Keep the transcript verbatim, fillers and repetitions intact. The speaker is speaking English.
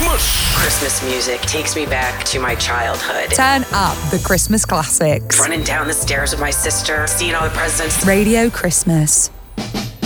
Christmas. Christmas music takes me back to my childhood. Turn up the Christmas classics. Running down the stairs with my sister, seeing all the presents. Radio Christmas.